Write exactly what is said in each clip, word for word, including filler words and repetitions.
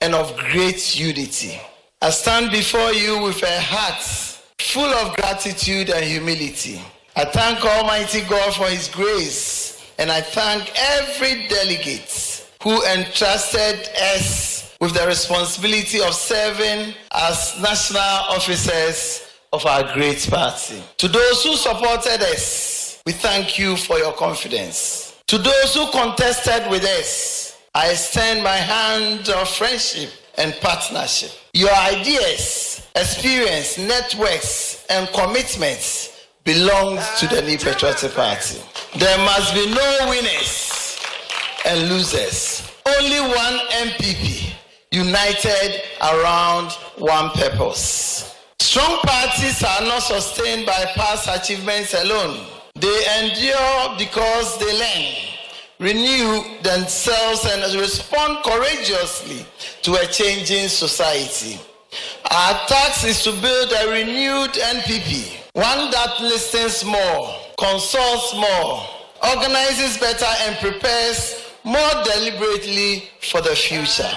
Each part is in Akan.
and of great unity. I stand before you with a heart full of gratitude and humility. I thank Almighty God for His grace, and I thank every delegate who entrusted us with the responsibility of serving as national officers of our great party. To those who supported us, we thank you for your confidence. To those who contested with us, I extend my hand of friendship and partnership. Your ideas, experience, networks, and commitments belong to the New Patriotic Party. There must be no winners and losers. Only one M P P, united around one purpose. Strong parties are not sustained by past achievements alone. They endure because they learn, renew themselves, and respond courageously to a changing society. Our task is to build a renewed N P P, one that listens more, consults more, organizes better, and prepares more deliberately for the future.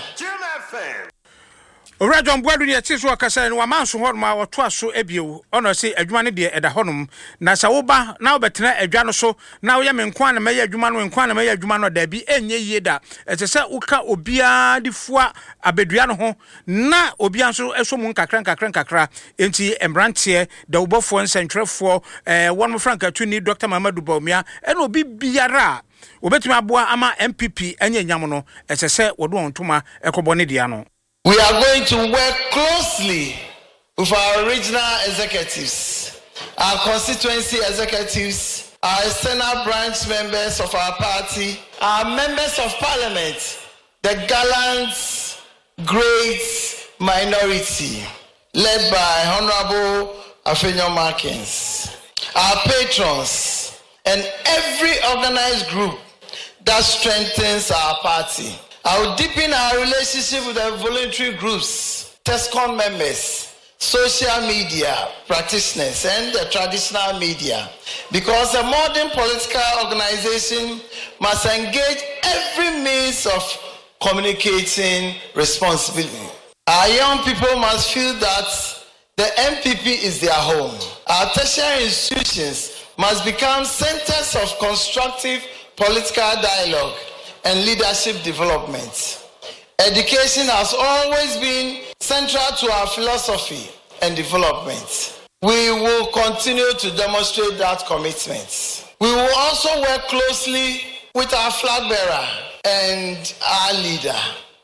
Ora John Boadu ne tiso akasa ne wamanso ho ma woto so ebio ono se adwuma ne de eda honum na sa wo ba na wo betena adwa no so na wo ye menkwa na meya adwuma no menkwa na meya adwuma no da bi enye yie da etese uka obia difua abedua no ho na obia so eso mu nkakra nkakra nkakra enti embrante da ubofo nsentwerefo eh won franka tuni Doctor Mamadu Bawumia ena obi biara obetumi aboa ama M P P enye nyam no etese wodo ontoma ekobone dia no. We are going to work closely with our regional executives, our constituency executives, our external branch members of our party, our members of parliament, the gallant, great minority, led by Honorable Afenyo Markins, our patrons, and every organized group that strengthens our party. I will deepen our relationship with the voluntary groups, TESCON members, social media practitioners, and the traditional media, because a modern political organization must engage every means of communicating responsibly. Our young people must feel that the M P P is their home. Our tertiary institutions must become centers of constructive political dialogue and leadership development. Education has always been central to our philosophy and development. We will continue to demonstrate that commitment. We will also work closely with our flag bearer and our leader,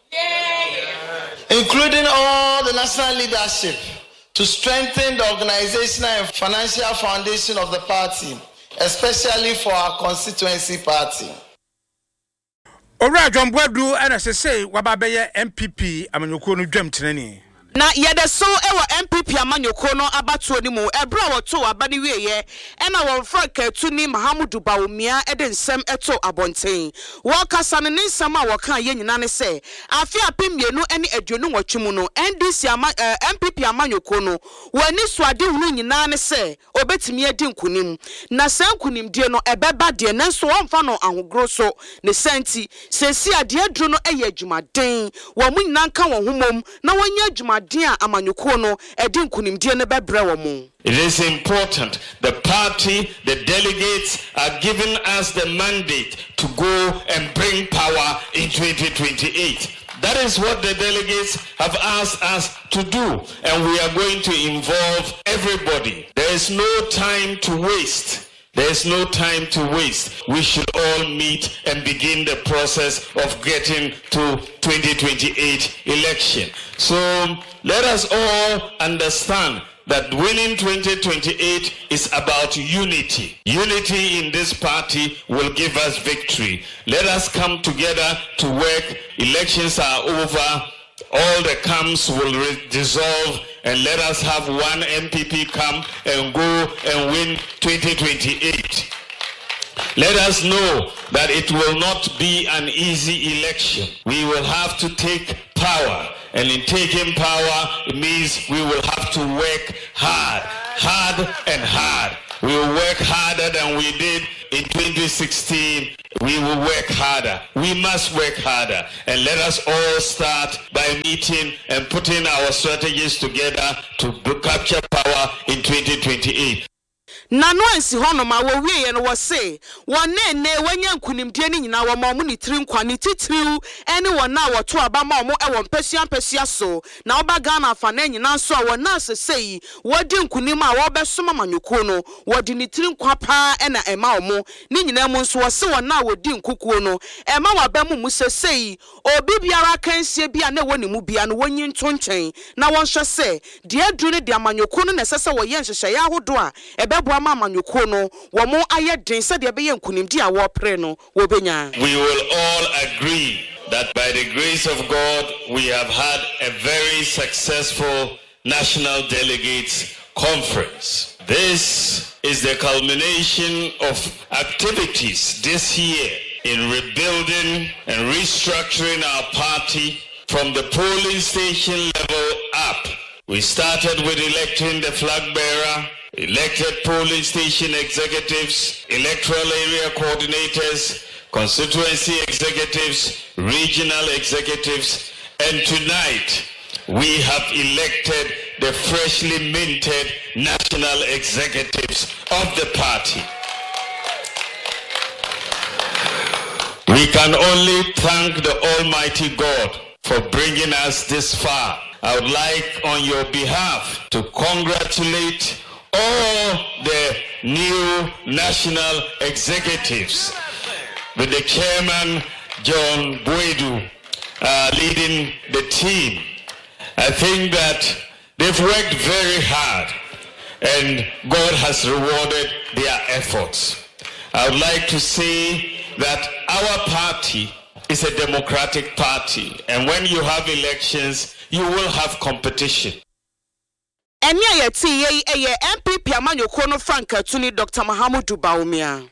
including all the national leadership, to strengthen the organizational and financial foundation of the party, especially for our constituency party. Ora John Boadu ana se say wababeye M P P amanyoko no dwam tenani na yede so ewo M P P amanyoko no abatuo ni mu ebra woto abani wieye ena won franka tuni Mahamudu Bawumia ede nsem eto abonten wo kasa ne nsem a wo kan ye nyina ne se afi apemienu ene aduonu nwatwemu no N D C ama uh, M P P amanyoko no wani suade hunu nyina ne se obetimi adi nkunim na san nkunim die no ebeba de nanso wonfa no ahogro so ne senti sesi ade adru no eye adwumaden wo mu nyina nka wo homom na wonya adwuma. It is important the party, the delegates are giving us the mandate to go and bring power in twenty twenty-eight. That is what the delegates have asked us to do, and we are going to involve everybody. There is no time to waste. There is no time to waste. We should all meet and begin the process of getting to twenty twenty-eight election. So let us all understand that winning twenty twenty-eight is about unity. Unity in this party will give us victory. Let us come together to work. Elections are over. All the camps will re- dissolve, and let us have one M P P come and go and win twenty twenty-eight. Let us know that it will not be an easy election. We will have to take power, and in taking power, it means we will have to work hard, hard and hard. We will work harder than we did in twenty sixteen. We will work harder. We must work harder. And let us all start by meeting and putting our strategies together to capture power in twenty twenty-eight. Nano ansi hono ma wo wie no wo se won ne ne wanya nkunimdie ni nyina wo ma mo ni tiri nkwa ni titiriu ene won na wo to aba ma mo e won pesia pesia so na oba Ghana afa na nyina so a won na asesei wodi nkunim a wo besoma manyoko no wodi ni tiri nkwa pa e na e ma mo ni nyina mu so wo se won na wodi nkukuo no e ma wa ba mu mu sesei obi biara kansie bia na woni mu bia no wonyi nto nchen na won hwe se de aduru ne de amanyoko no na sese wo ye nhyehyɛ ya hodo a e be We will all agree that by the grace of God, we have had a very successful National Delegates Conference. This is the culmination of activities this year in rebuilding and restructuring our party from the polling station level up. We started with electing the flag bearer, elected polling station executives, electoral area coordinators, constituency executives, regional executives, and tonight we have elected the freshly minted national executives of the party. We can only thank the Almighty God for bringing us this far. I would like on your behalf to congratulate all the new national executives, with the chairman, John Boedu, uh, leading the team. I think that they've worked very hard and God has rewarded their efforts. I would like to say that our party is a democratic party, and when you have elections, you will have competition. Enya yeti ye eye M P P amanyoko no Frank Atuni Doctor Mahamudu Bawumia.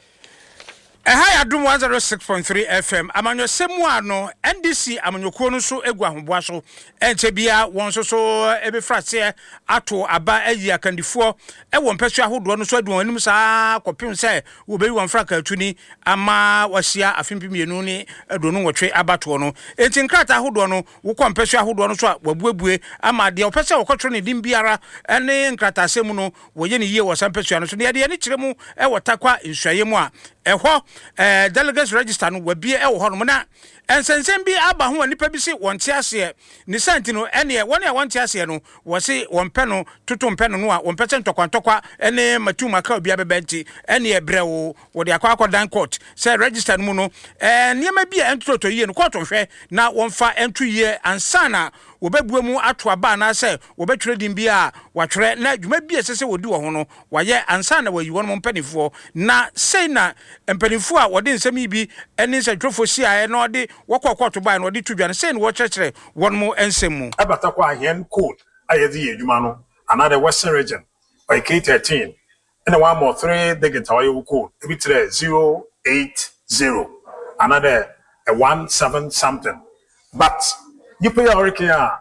Ehaya Dum one oh six point three F M amanyo semu ano N D C amanyoko no so egu ahoboa so enche bia won so so ebe frase ato aba ayi akandifo e won pesu ahodo no so adu anim saa kopim se wo be won Frank Atuni ama wasia afimpiemienu ni adu no wotwe abato no enti nkrata ahodo no wo kom pesu ahodo no so wabuabue ama de opese wo kotro ne dim biara ene nkrata asemu no wo ye ne yie wo sampesu no so ne de ne kiremu e wotakwa nsuayemu a eho eh delegates register no wabie e wo ho no na ensensem bi aba ho nipa bi se won te ase ni santi no ene won e won te ase no wo se won pe no toto mpe no no a won pe ntokwa ntokwa ene matuma ka obi abebenti ene ebre wo wo de akwa akwa dan court se register no mu no eh niam bi entoto yie no court hwe na won fa entu yie ansana wo bebuo mu ato aba na se wo betwere dim bi a watwere na dwuma bi esese wodi wo ho no waye ansana wayi won mo mpanifo na sei na mpanifo a wode nsemi bi ene se twofo si a na ode wokokwoto ba na ode tudwane sei na wo kyerkyere won mo ensemu abatakwa ahien code ayedi yedwuma no another western region by K thirteen and one more three digits ayo code ebi tre zero eight zero another a one seven something but you pay your care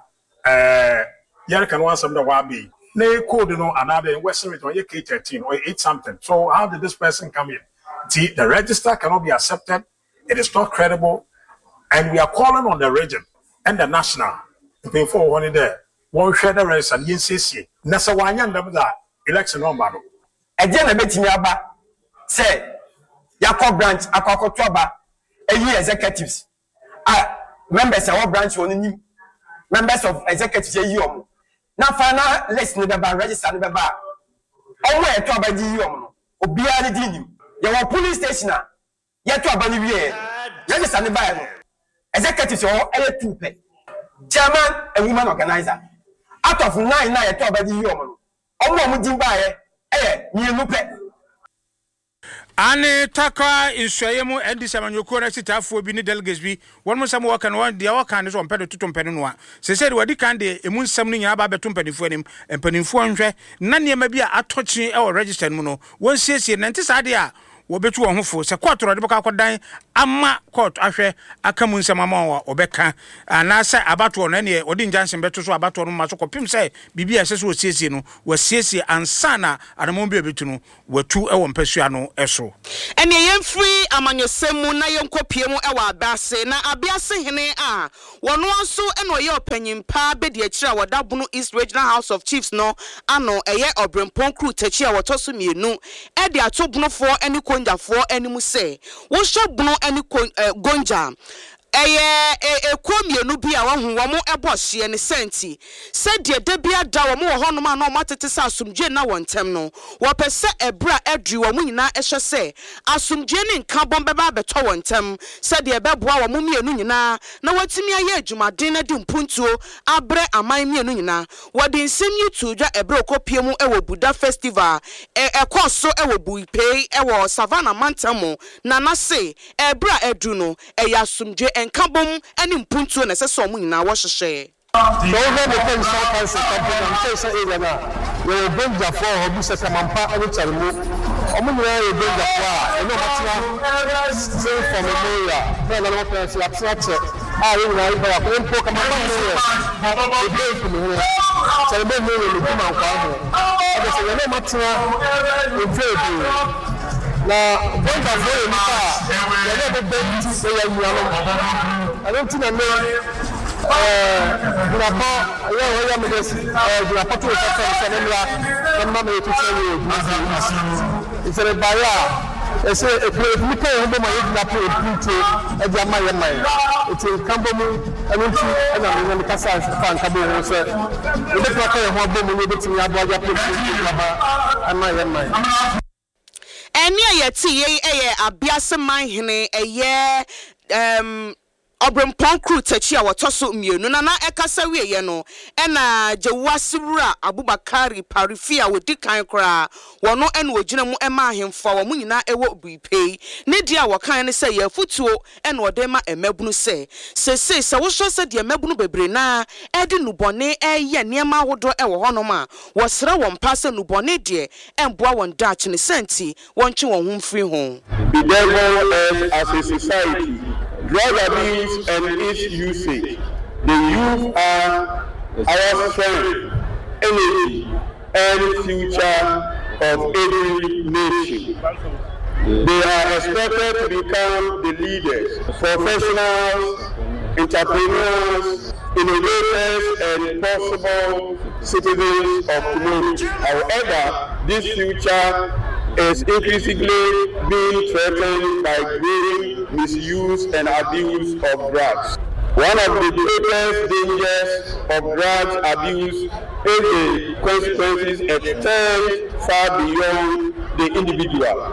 eh yare kan one some the wabi na code no another western region K thirteen or eight something. So how did this person come in? See, the register cannot be accepted, it is not credible, and we are calling on the region and the national to pay for one there. One share the rest and yin sisi nasa wanya ndabda election on bado eje na betimi aba say yakọ branch akọkọ toba eyi executives ah members of branch oni members of executives eyi omo na final list ni beba register ni beba omo e toba di yi omo no obiara di nim ye wo police station a ye toba ni wie register ni ba no executives o e two pe chairman and woman organizer out of nine na ye toba di yi omo no omo omo din ba ye eh ni nu pe Ani taka insuayemu N D C amanyoko na sitafo bi ni delegates bi won mo sam waka no dia waka ne so mpedo tutu mpene no a se se de wadi kan de emu nsam no nyina ba beto mpanifo anim mpanifo nhwe na niema bi a atochi e o register mu no won siesie na nti sa de a wobetu won hofo se court ro de beka kodan ama court ahwe aka mu nsema ma wa obeka ana se abato no ne odi injunction beto so abato no ma so kopim se bibia se so osiesie no wasiesie ansana adamon bi betu no watu e wo mpasua no eso ene yemfri amanyosemu na yenkopie mu e wa abase na abiase hene a wono nso ene oye opanyimpa bedi akira wadabuno East Regional House of Chiefs no ano eye Obrempon crew tachi a wotoso mienu e de atobunofo ene konjafo enimu se wo hyebuno ene gonja eye ekomienu bi a wahu wo mo ebohye ne senti se de de bia da wo mo wo hono ma na o matete sa asumdwe na wontem no wo pese ebra adri wo mo nyina ehye se asumdwe ne nka bombe ba beto wontem se de beboa wo mo mienu nyina na watimi aye adwumaden na di mpuntuo abre aman mienu nyina wodi nsem yitu dwa ebra okopie mu ewo Buda Festival e ekoso ewo Buipei ewo Savannah Mantamo na na se ebra adru no e asumdwe enkabom ani mpuntuo na sese omu nyina wo hyehye so over the ten seconds company am say say area na we benja for hobu se kamampa ani charmu omu nyina we benja for a eno matina say for memoria na na mo pense absent ah we na iba ko empo kamampa no we dey for me charmu me we ni kuma kwa ho e say eno matina we dey na benja for ni pa we dey be benja say ya nyalo I don't think I know eh grandpa ya ya me des eh grandpa to say say nemla nemma me to say you it's a baya e say e play me pay home my grandpa e put e dia ma ya mai it's in kambomu anunti e na me kasa fan kambomu say e be pay ho bomu ni betimi abo ya play baba ama ya mai eni ayeti ye eye abiase man hene eye um Obrempon crew tachi a wotoso mienu na na ekasa wieye no ena Jewasibra Abubakari Parifia wodi kan kra wono ena wogina mu ema ahemfa wo nyina ewo Buipei ne dia wokan ne se ya futuo ena ode ma emabunu se sese se wo hye se de emabunu bebre na ede nubone eye niema wodo ewo hono ma wo sra wo mpase nubone de emboa won dach ne senti wonche won humfri ho the devil as a society drug abuse and its usage. The youth are our strength, energy, and future of every nation. They are expected to become the leaders, professionals, entrepreneurs, innovators, and possible citizens of tomorrow. However, this future is increasingly being threatened by growing misuse and abuse of drugs. One of the greatest dangers of drugs abuse is the consequences extend far beyond the individual.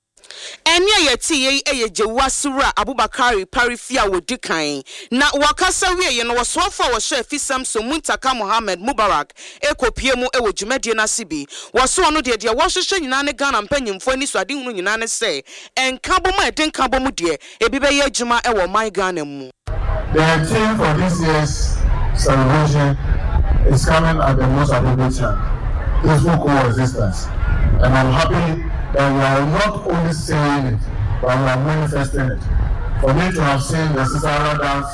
Eni ayeti ye eye Jewasibra Abubakari Parifia wodi kan na wakasa wiye no wosofa wo hye fisam so Muntaka Mohammed Mubarak ekopie mu ewo dwumadie na sibi woso no de de wo hyehyɛ nyina ne Ghana mpanyimfo ani so ade hunu nyina ne se enkabom eden kabom de ebi be ye adwuma ewo my Ghana mu. The theme for this year's celebration is coming at the most appropriate time. Peaceful coexistence, and I'm happy that we are not only saying it, but we are manifesting it. For me to have seen the Sisara dance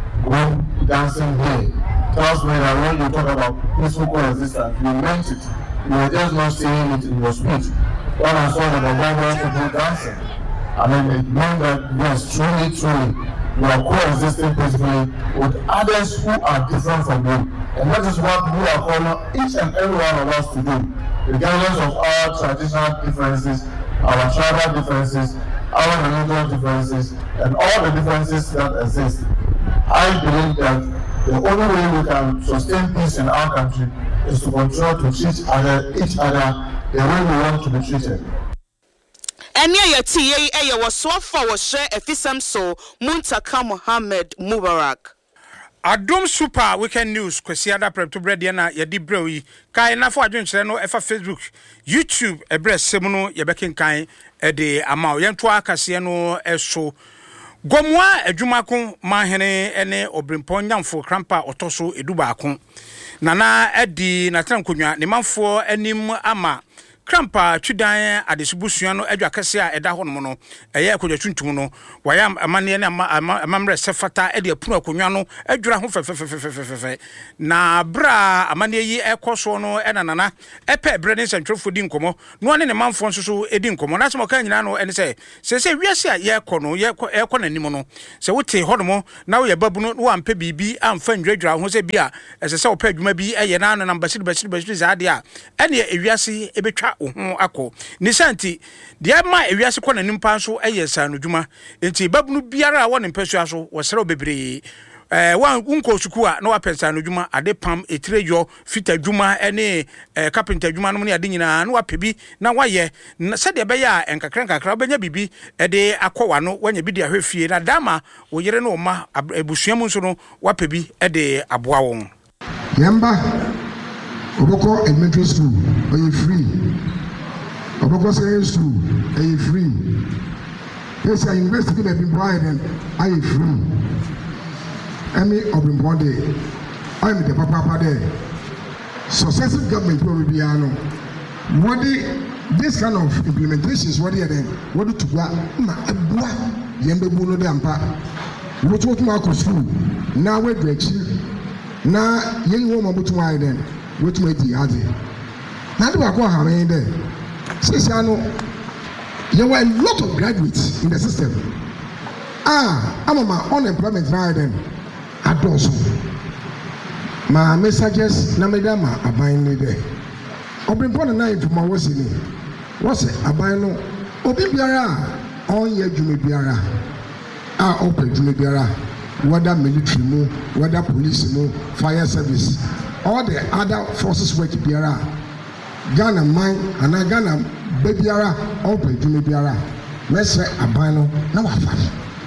go dancing here tells me that when you talk about peaceful coexistence, you meant it. You were just not saying it in your speech. When I saw the Bangladesh people dancing, I mean, it meant that yes, truly, truly, we are coexisting peacefully with others who are different from you. And that is what we are calling each and every one of us to do. Regardless of our traditional differences, our tribal differences, our religious differences, and all the differences that exist, I believe that the only way we can sustain peace in our country is to continue to treat other, each other the way we want to be treated. Eni ayeti ye eye wosofa wo hye efisam so Muntaka Mohammed Mubarak. Adom Super Weekend News kwesiada prep to bread na yedi brewi kai na fo adwenkyere no efa Facebook YouTube ebre sem no yebekin kan e de ama yento akase no eso gomwa adwumako mahene ene Obrempon nyamfo krampa otoso eduba akon nana edi na trankonwa ne manfo anim ama Krampa Twidan Adesubusua no adwa kase a eda ho no no eye akodwa tuntum no waya amane ne amamre sefata e de apunu akonwa no adwura ho fefefefefefe na bra amane yi ekoso no enanana epe branding centrofo di nkomo no ne ne manfo nso so edi nkomo na so kan nyina no ene se se se wiase a ye kono ye ekọ nanim no se wote hodomo na wo ye babu no wo ampe bibi amfa ndwadwura ho se bia ese se wo pa adwuma bi eye na no number basiri basiri basiri zade a ene ewiase ebetwa ho akọ nisanti de ma ewiase kọ nanim pa so eye sanu dwuma enti babu no biara a wo ne mpasua so wo sere obebre eh wan unko suku a na wapensa no dwuma ade pam etrejo fita dwuma ene eh carpenter dwuma no ne ade nyina na wapebi na waye se de be ya enkakra enkakra benya bibi ede akọwa no wanya bi de ahwefie na dama wo yere no ma ebusuam nso no wapebi ede aboa won yamba oboko elementary school are you free oboko secondary school are you free yes I university be provided are you free any of them one day I'm the papa there successive government will be ano what this kind of implementations what they then what to go ma ebua yembe bu no de ampa what what ma ko school na we drechi na yen wo ma butu wa then what ma di ade na de ba ko ha men there since ano there were a lot of graduates in the system ah I'm my unemployment right then adoso ma messages na medama aban ni de obimpo na nine from wose ni wose aban no obi biara on ye dwuma biara a open dwuma biara whether military mo whether police mo fire service all the other forces work biara Ghana mine and Ghana biara open dwuma biara mesre aban no na wafare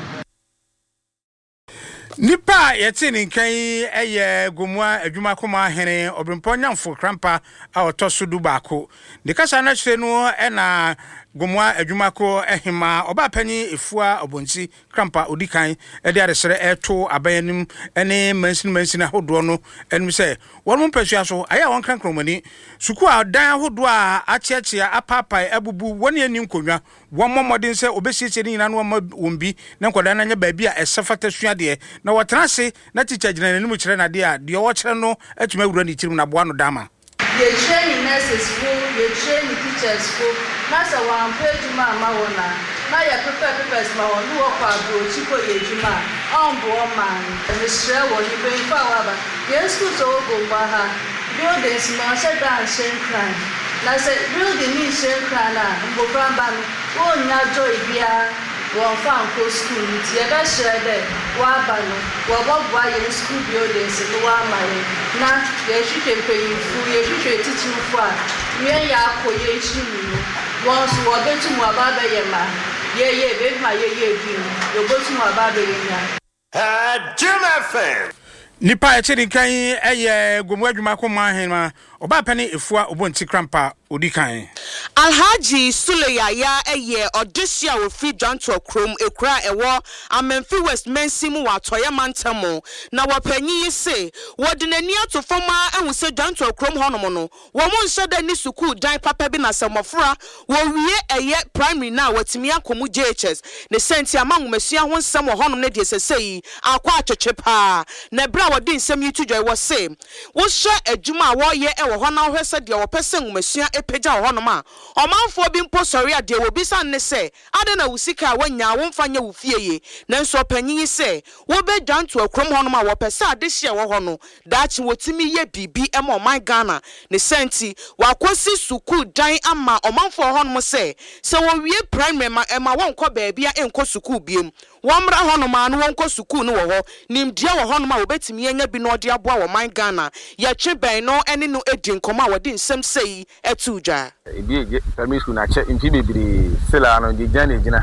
Nipa yeti ni nkan eye gomwa adwuma koma hene obrimpo nyamfo Krampa a otoso du baako de kasa na hire no e na gomwa adwuma ko ehima oba panyi efua obonti Krampa odikan e de aresere eto abayanim ene mansin mansin ahodo no enim se wonmo mpasua so aya won kan kromani suku a dan ahodo a achiachia apapai abubu woni ani nkonwa won momodin se obesiesie ni nyina no wombi na nkoda na nya baabi a esefata sua de na watrase na teacher gina nanim kire na de a de wo kire no atuma wura ni tirim na boa no dama ye training nurses full ye training teachers full na sa wan page ma ma wona na ya prepare papers ma won wo kwa bro chiko ye juma on bo man and sure wo ni be fa wa ba ye school so go ba ha buildings ma se dan same crime na se building ni same crime na mbo pramba wo nya joy bia won fa ko school ti e ba share de wa ba no wo bo bua ye school buildings no wa ma ye na ye hwehwe payinfu ye hwehwe titifu a ye ya akoye chiru won so wo betu mu aba ba ye ma ye ye be ma ye ye bi yo betu mu aba ba ye nya ah Jim F M nipa echiri nkan eye gomwa adwuma koma hema oba pani efua obonti Krampa odikan Alhaji Suleya ya eye odisia wo fi Janto Krom ekura ewo Amenfi West Mensimu wa toya mantamo na wapanyi yise wode nani atofoma ehun se Janto Krom honom no wo mo nhyeda ni suku dan papa bi na samofra wo wie eye primary na watimi akomu J H S ne senti amanwumasua ho nsem wo honom ne de sesei akwa achechepa na bra wode nsem yitujoy wo se wo hye adwuma wo ye ewo ho na hwese de wo pese nwumasua epeja wo honom a omanfo bi mpo sori ade wo bisa ne se ade na wusika wanya wo mfanya wo fieye nanso panyin se wo be Janto Akrom honom a wo pese ade hye wo ho no daachi wotimi ye bibi ema oman Ghana ne senti wakosi suku dan ama omanfo honom se se wo wie primary ma ema wonko baabia enko suku biem womra honom anu wonko suku no wo ho nimdia wo honom a obetimi enya bi no ode aboa wo man Ghana ya tweben no ene no edi nkoma a wode nsem sei etudwa ebi primary school na che mfi bebiri sela no de gana gina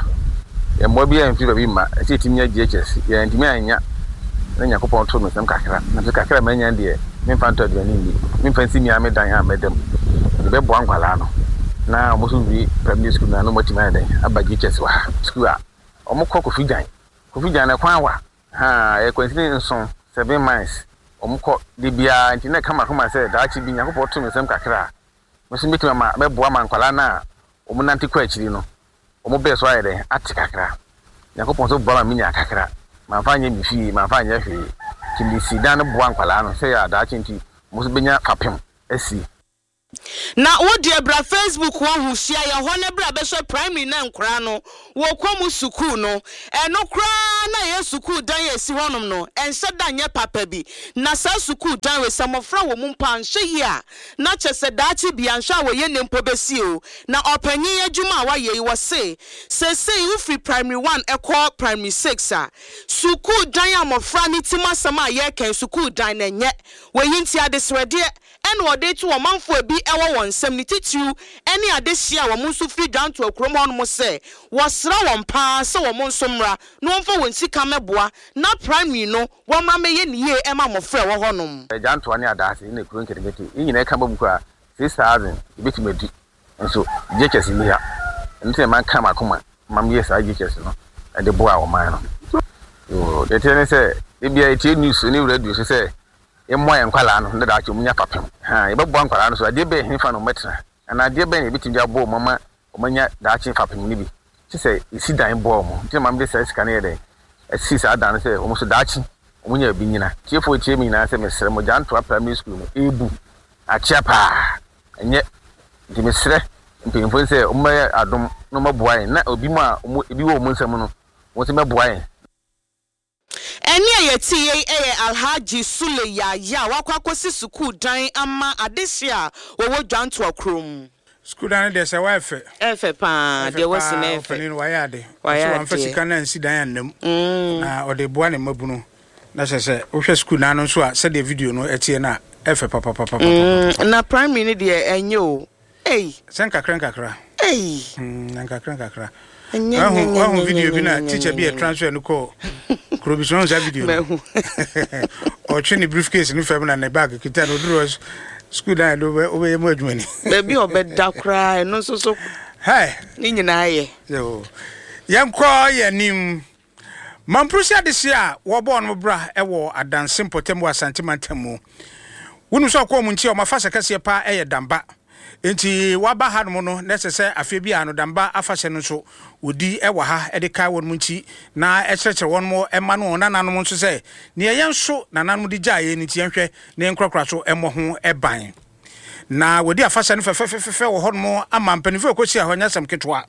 e mo bia mfi babi ma e timi nya G H S ya ntimi anya na nyakopon to no sem kakra na se kakra manya de me fanto de ni ni me fansi mi ame dan ha medem de be bo ankwala no na mo so bi primary school na no motimi dan aba G H S wa school a omo kọ Kofi Jan Kofi Jan na kwan wa ha e kwentini nson seven miles omo kọ de bia ntine kama kama se daachi bi nyakopon to no sem kakra Musi mitima ma beboa ma nkwala na omo nante kwa akiri no. Omo be so ayede ate kakra. Yakopon so boa ma minya kakra. Ma fa nya mi fi, ma fa nya hwe. Kindi sidan no boa nkwala no se ya da chinti musi benya fapem asi. Na wo de bra Facebook wo hu sia ya ho ne bra be so primary na nkra no wo kwamu sukuu no eno kra na ye sukuu dan ye si honom no ense dan ye papa bi na sa sukuu dan we samofra wo mumpa nhye ya na chese daachi bi anhwa wo ye nempo besi o na opanyin adwuma wa ye wo se se se you free primary one ekọ primary six a sukuu dan amofra ni timasama ye ken sukuu dan na nye wo yinti adesrede ene ode tu wo manfo bi ewo won sem ni titiu ene adehia wo munso free down to akrom hon mo se wo sra won pa se wo monso mra no wonfa won sika meboa na primary no wo ma meye niye e ma mofra wo honom e janto ani adase ina kuro nkedegeti nyina e ka babuko a six thousand ibitimedi nso jekes ni ya nti man ka makoma mam yes a jekes no e de boa wo man no so de tene se e bia e tie news ni radio so se e moya nkwala no nda da munya papem ha e bebo nkwala no so ade be hinfa no metra ana ade be ne bitim dia bo mama omanya da achi papem ni bi ti se isi dan bo mo ti mam de se sika ne de esi sa dan se omo so da achi omunya bi nyina ti efo ti mi na se mesre mo janto primary school no ebu achia pa enye di mesre mpemfo se omo adom no maboa yen na obi mu a omo ebi wo mo nsam no wo se maboa yen Eni ayeti ye eye Alhaji Sule ya ya wakwakosi sukuu dan ama adehia wo dwanto akrom sukuu dan de se wa efe efe pa de wasi na efe ni wa ya de so am fasika na nsi dan annam na ode boa ne mabunu na se se wo hwe sukuu na no so a se de video no etie na efe papa papa papa na primary ni de enye o eh sen kakra kakra eh na kakra kakra Ahu ahu video bi na teacher bi e transfer no ko Krobison za video no o chini briefcase ni fam na ne bag kita no duro school dan do we mo adwumani baby obeda kra no so so hey ni nyina ye yo yanko ye nim Mamprusia de sia wo bon mo bra e wo adanse potem wa santimantamu wonu so ko mu nti o mafasa kase pa e ye damba enti waba ha no no nesese afi bia no damba afase no so odi e wa ha e de kai won mu nti na e kyerkyere won mo e ma no nananom nso se ne ye nso nananom di gyae ni ti enhwe ne nkrokra so e mo ho e ban na wodi afase no fefefefe wo ho mo ama mpanifo ekosi a honya sam ketwa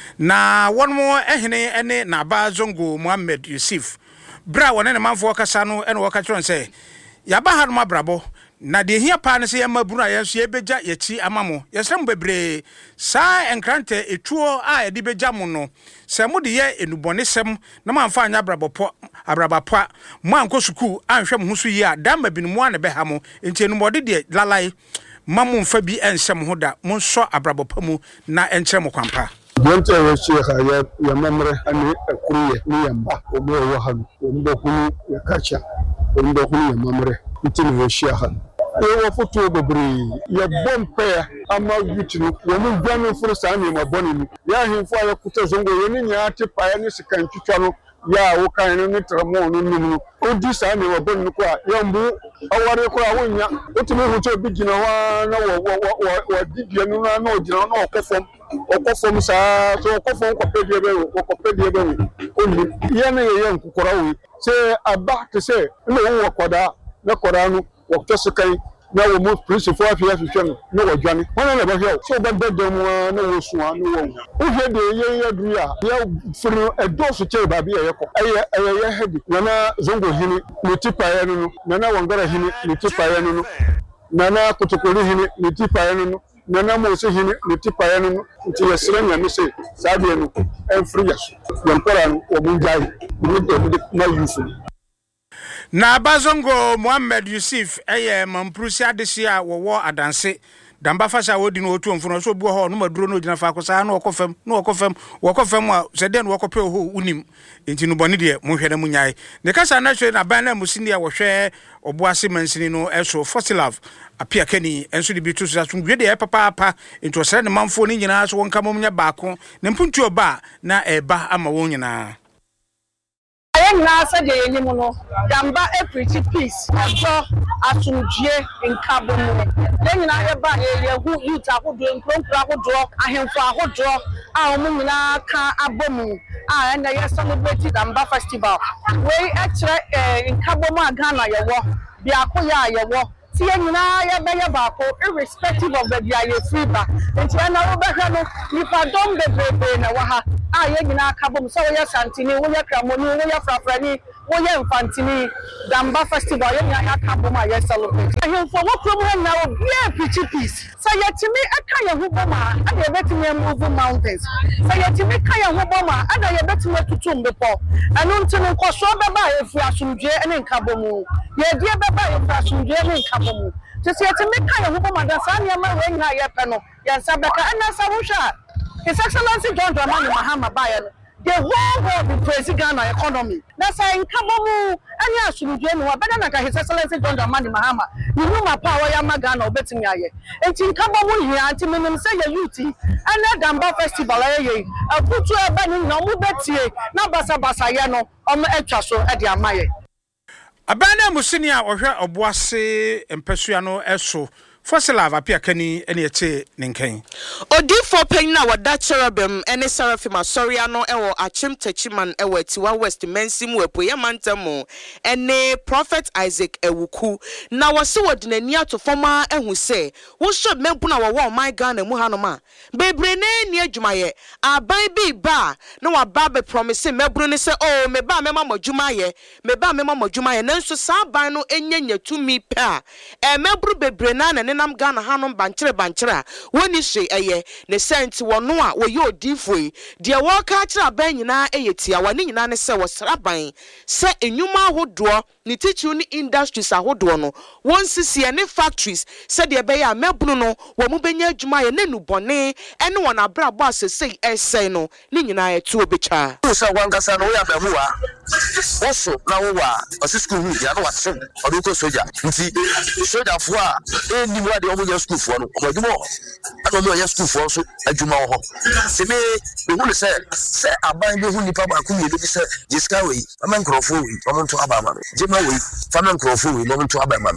na won mo ehene ene na ba zongo Muhammad Yusuf bra won ne manfo kasa no ene wo ka kyeron se ya ba ha no mabrabo na de hia pa ne se ya maburu a yeso ye beja ye chi amamo yesrem bebre sa enkrante etuo a ye de beja mo no se mo de ye enubone sem na manfa anya abrabopo abrabapo mo anko suku anhwe mo husu yi a da mabinu mo ane be ha mo enti enubode de lalai mamu mfa bi ensem ho da mo nso abrabopo mu na enkyere mo kwampa Bonte we sheikha ya ya mamre ani akuriye ni yamba obo wa hanu obo kunu ya kacha obo kunu ya mamre ntini we sheikha e wa foto bobri ya bompe ama yutinu wo mu gwamu fursa ni maboni ni ya hinfo ya kuta zongo yoni nya ate pa ya ni sikan twitwa no ya wo kan no ni tramo no num odi sa ni wabon ko ya mbu aware ko awonya otimi hu to bi gina wa na wo wo wo dibia no na no gina no okofom okofom sa so okofom ko pedie be ko pedie be oni ya na ye nkukora wo se aba te se no wo koda na koda no wo to sekai na wo mo police fo afia fihwe no wo dwane wona na ba hwe so ba bedem na wo suwa no wo wo hwe de ye ye duru a ya furu edoso che ba bi ye ko aye aye ye hedi na zongo hini ni tipa ya no na wangara hini ni tipa ya no na kutokoli hini ni tipa ya no na mo se hini ni tipa ya no nti ye sere nya mi se sabe no en free yaso yampara no wo munjai ni de na yusu na bazongo Muhammad Yusuf eye Mamprusia de sia wo adanse damba fasha wodi no otu mfuno so bu ho no maduro no gina fa kosa na okofem na okofem okofem a se den wokope ho unim enti no boni de mo hwede munyae ne kasa na hwe na ban na musini a wo hwe oboase mansini no eso Fosilove apia kani enso de bitu so asungwe de papa papa enti osere ne manfo ni nyina so wonka mo nya baako ne mpuntu oba na eba ama won nyina yɛn nyinaa sɛ deɛ yɛnim no damba apriti peace ɛtɔ asomdue nkabo mu yɛn nyinaa yɛba yɛhu youth ahodoɔ nkuronkuro ahodoɔ ahemfo ahodoɔ a wɔn nyinaa ka abɔ mu a ɛna yɛ celebrate damba festival wei ɛkyerɛ nkabo mu a Ghana yɛwɔ biako yɛ a yɛwɔ ti yɛn nyinaa yɛbɛyɛ baako irrespective of the bia yɛ free ba nti ɛna wobɛhwɛ no nipa dɔm bebrebe na wɔ ha a yɛn nyinaa ka bom sɛ woyɛ santini woyɛ kramoni woyɛ frafrani woyɛ mfantini damba festival yɛn nyinaa ka bom a yɛ celebrate ahemfo wɔ kurom ha na obiara preach peace sɛ yɛtumi aka yɛn ho bom a ɛna yɛbɛtumi move mountains sɛ yɛtumi ka yɛn ho bom a ɛna yɛbɛtumi atutu mbepɔ ɛno nti no nkɔsoɔ bɛba a yɛfiri asomdwe ne nkabɔ mu yɛdie bɛba a yɛfiri asomdwe ne nkabɔ mu nti sɛ yɛtumi ka yɛn ho bom a da saa nneɛma wɔ nyinaa yɛpɛ no yɛnsa bɛka ɛna sɛ wohwɛ a His Excellency John Dramani Mahama Bayan, the whole world will praise Ghana economy. That's why in Kabomu, any asumdue no better than His Excellency John Dramani Mahama. You know my power ya Ghana betting aye. And in Kabomu here, anti minimum say your youth, and that Damba festival aye. A put you a banning no mubeti, na basa basa yano, or me echaso at the amaye. Abana Musinia or her obuase and Pesuano eso. Fosila apia kani ene ete ninken Odifo penna wada cherubim ene Seraphim Asoriano ewo Achim Techiman ewo Tiwa West Mensim wepo yamantamo ene Prophet Isaac Ewuku na wase wodinani ato foma ehu se wo should membuna wo my Ghana mu hanoma bebre ne ni adwumaye aban bi ba na wa ba be promise mebru ne se oh me ba mema modwumaye me ba mema modwumaye nanso sa ban no enyanya tumi pe a e mebru bebre na na nam Ghana hanom banchere banchere woni hwe eye ne senti wono a woye odifoi de wo ka kira ban nyina eyetia wani nyina ne se wo sraban se enwuma ahodo ni teacher ni industries ahodo no won sisi ne factories se de be ya mebunu no wo mu benya adwuma ye ne nubone ene won abrabo asesei ese no ni nyina etu obecha so wankasa no ya bahu a oso na wo wa osi school hu ya no wa sem odo ko soja nti soja fo a eni wa de omo ya school fo no omo ana omo ya school fo so adwuma wo ho se me be hu se se aban be hu nipa ba ku mi be se jiska we ama nkrofo we omo nto aba ma jema we fama nkrofo we omo nto aba ma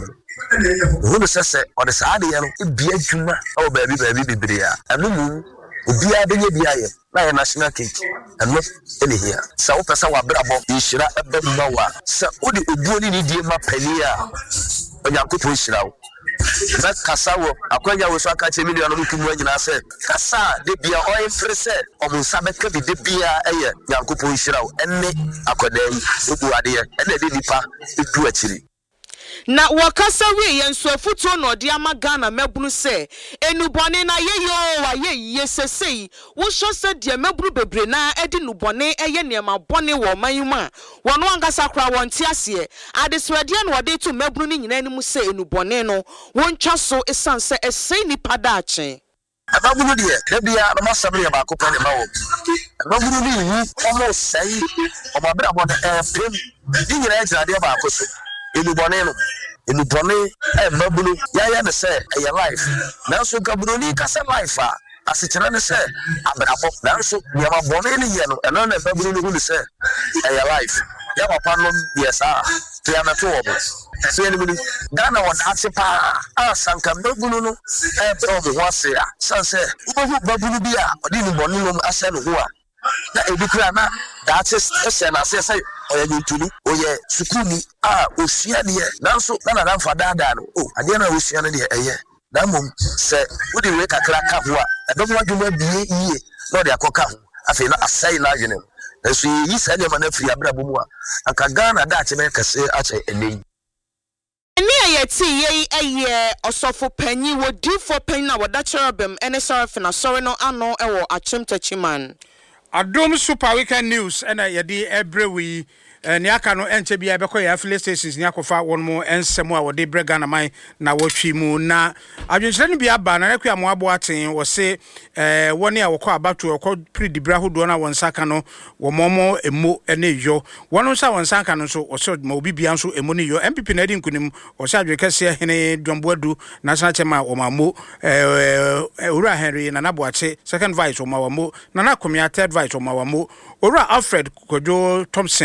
hu se se o de sa de ya no bi adwuma o ba bi ba bi bebre a anu mu obia benye bia ye na ye national cake eno ene here sa wo pesa wa brabo yishira ebe ma wa sa odi oduo ni ni die ma pani a onyankopon shira wo na kasa wo akwanya wo so aka che million no kumu anyina se kasa de bia o impresse o mun sabe ka bi de bia eye nyankopon shira wo enne akoda yi obu ade ye enne de nipa edu akiri na wakasa we yenso afuto no de ama Ghana mebunu se enubone na yeyo wa ye yesesei wo hwo se de meburu bebre na edi nubone eye niema bone wo manwuma wono angasa kra wonte ase adeswade na wode to meburu ni nyina ni mu se enubone no wontwa so esanse esei nipa daache ababunu de de bia no masabre ya ba ko pele ma wo ababunu ni yi omo sei o ma bra bon e pem di nyina exade ba ko so enubone no enubone e mabulu ya ya ne se e ya life nanso gabroni ka se life a asikira ne se abrabo nanso ya mabone ne ye no eno na mabulu no hu se e ya life ya papa no yes ah to ya meto obo so eni bulu Ghana won ate pa a sanka mabulu no e bro bo ho se a sanse ubo babulu bi a odi ni bonu no ase no ho a na ebikura na that is ese na se say oya nyintulu oye sukuni a osua de nanso na na dan fada da no o ade na osua ne de eye na mom se wodi we kakra ka ho a edom wadwuma bie yie na de akoka ho afi na asai na adwene eso yi sa ne ma na firi abrabo mu a aka Ghana da che me kase ache enei Ni ayeti ye eye osofo panyi wodi fo panyi na wada cherubim ene Seraphim Asori no ano ewo Achim Techiman Adom Super Weekend News ena yedi ebrewi ni aka no enche bia beko ya affiliate stations ni akofa won mo ensemo a wode brega na man na wotwi mu na adwenkyere ni bia ba na rekwa mo abo aten wo se eh woni a wokọ abatu wokọ predibra hodo na won saka no wo momo emo ene yo wonu sa won saka no so wo se ma obi bia so emo ni yo M P P na di nkunim wo se adwekese hene Dwamboadu national chairman wo mamo eh Owura Henry na Naboache second vice wo mamo na na Komia third vice wo mamo Owura Alfred Kojo Thompson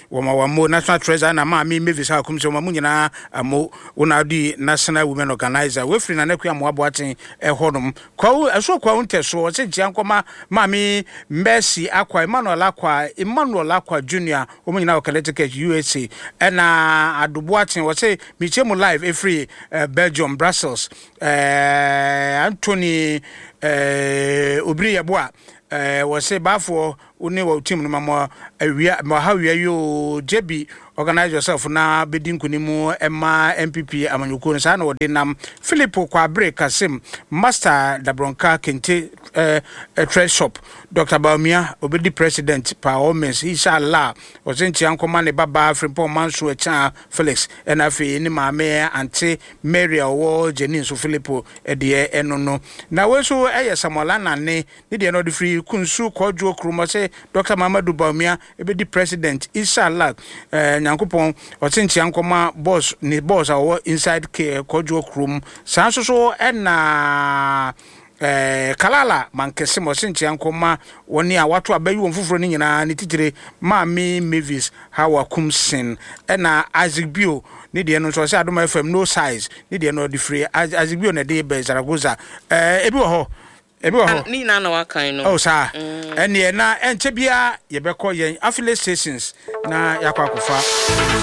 woma wamo national treasurer na ma me Mavis akum so ma munyina amo wona di national women organizer we free na nakua mo aboaten e hodom kwa aso kwa unte so se jian koma ma me Mercy Akwa Emmanuel Akwa Emmanuel Akwa Junior omunyina o Connecticut U S A na adoboaten wo se mi chemu live e free uh, Belgium Brussels uh, Anthony uh, Obri Yeboa eh wo se bafo uni wo team no mama awia ma ha wia yo jebi organize yourself na bedin kunimu ema M P P amanyuko no sa na wode nam Philip kwa break Kasim Master Dabronka Kente eh, eh trade shop Doctor Baumia obedi president pa omens inshallah wo senchi ankoma ne baba Frimpon Manso echa Felix and afi ni maame ante Mary owo Jenin so Philip edie enono na we so eye Samola na ne ne de no de free kunsu kodwo krumo se Doctor Mamadou Baumia ebedi president inshallah eh Yankopon otinchi ankoma boss ni boss awo inside care kodwo krum sanso so na eh kalala mankese mo sinchi ankoma woni a wato abayi won fufuro ni nyina ni titire Maami Mavis Hawa Kumsin na Isaac Bio ni de no so se Adoma F M no size ni de no de free Isaac Bio na de be Zaragoza eh ebi wo ho ebi wo ho ni na na wakan no oh sa ene na enche bia ye be ko yen affiliate stations na yakwa kufa